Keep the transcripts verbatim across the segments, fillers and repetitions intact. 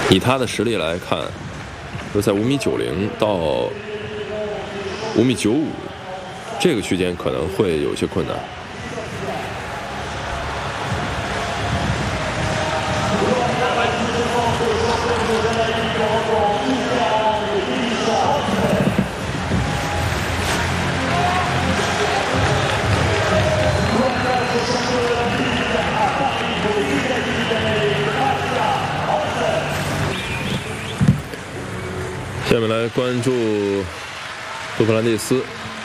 以他的实力来看，就在五米九零到五米九五这个区间可能会有些困难。下面来关注杜普兰蒂斯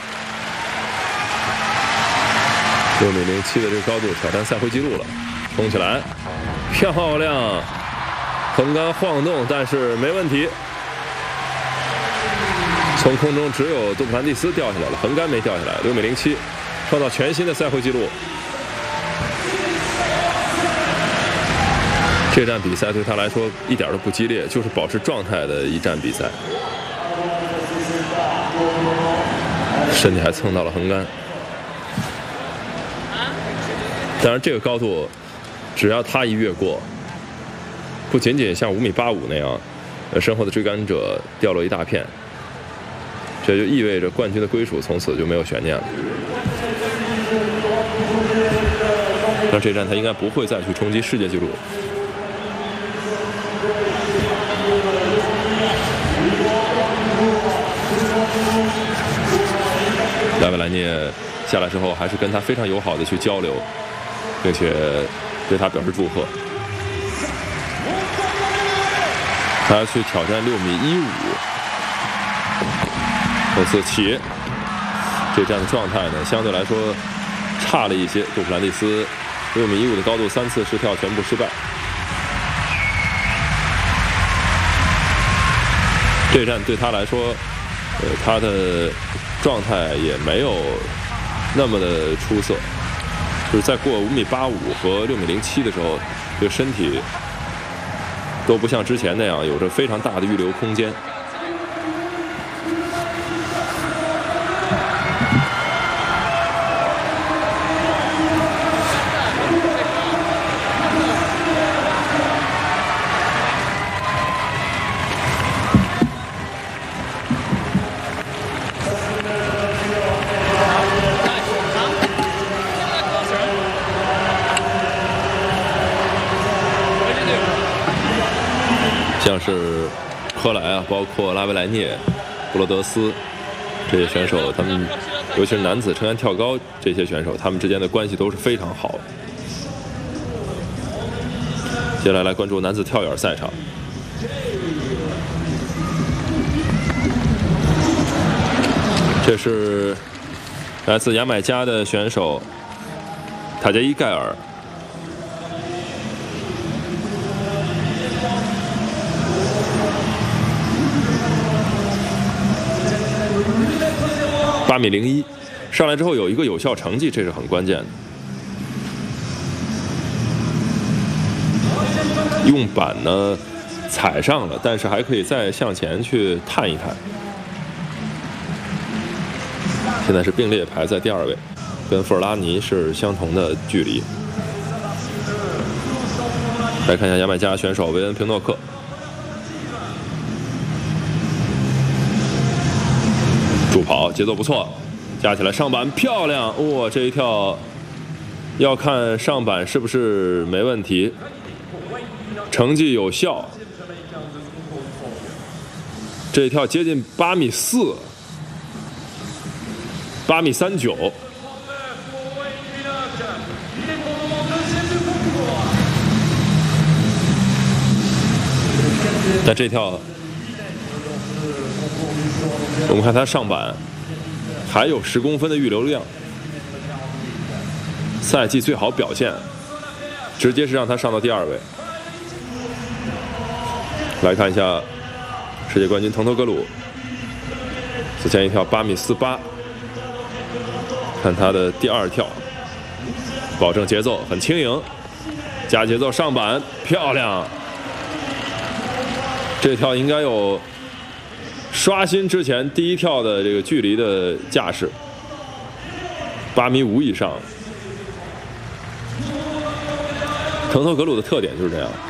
六米零七的这个高度挑战赛会纪录了，冲起来，漂亮，横杆晃动，但是没问题。从空中只有杜普兰蒂斯掉下来了，横杆没掉下来，六米零七，创造全新的赛会纪录。这站比赛对他来说一点都不激烈，就是保持状态的一站比赛。身体还蹭到了横杆，当然这个高度，只要他一越过，不仅仅像五米八五那样，呃，身后的追赶者掉落一大片，这就意味着冠军的归属从此就没有悬念了。那这站他应该不会再去冲击世界纪录。拉维莱涅下来之后，还是跟他非常友好的去交流，并且对他表示祝贺。他要去挑战六米一五，这次起，这站的状态呢相对来说差了一些。杜普兰蒂斯六米一五的高度三次试跳全部失败。这站对他来说，呃，他的状态也没有那么的出色，就是在过五米八五和六米零七的时候，这个身体都不像之前那样有着非常大的预留空间。像是科莱啊，包括拉维莱涅、布罗德斯这些选手，他们尤其是男子撑杆跳高这些选手，他们之间的关系都是非常好的。接下来来关注男子跳远赛场，这是来自牙买加的选手塔杰伊盖尔。八米零一，上来之后有一个有效成绩，这是很关键的。用板呢踩上了，但是还可以再向前去探一探。现在是并列排在第二位，跟富尔拉尼是相同的距离。来看一下牙买加选手维恩平诺克。助跑节奏不错，加起来上板漂亮，哇、哦！这一跳要看上板是不是没问题，成绩有效。这一跳接近八米四，八米三九。但这跳。我们看他上板还有十公分的预留量，赛季最好表现，直接是让他上到第二位。来看一下世界冠军滕托格鲁，此前一跳八米四八，看他的第二跳，保证节奏很轻盈，加节奏上板漂亮，这跳应该有刷新之前第一跳的这个距离的架势，八米五以上。滕托格鲁的特点就是这样，